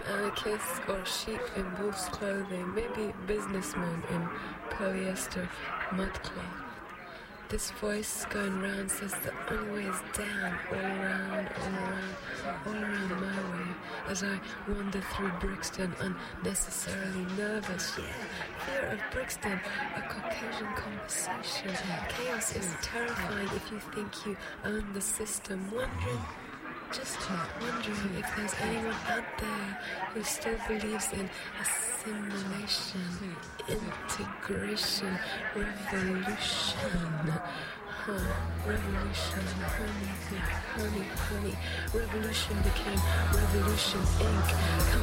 anarchists or sheep in wolf's clothing, maybe businessmen in polyester mudcloth. This voice going round says the only way is down, all around my way. As I wander through Brixton, unnecessarily nervous. Yeah, fear of Brixton, a Caucasian conversation. Chaos is terrifying if you think you own the system. Wondering if there's anyone out there who still believes in assimilation, integration, revolution. Revolution, honey. Revolution became Revolution Inc.